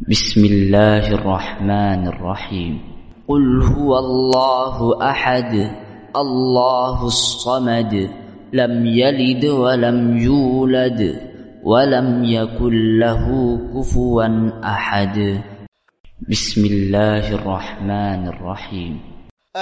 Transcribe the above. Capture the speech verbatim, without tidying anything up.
بسم الله الرحمن الرحيم. قل هو الله أحد الله الصمد لم يلد ولم يولد ولم يكن له كفوا أحد. بسم الله الرحمن الرحيم.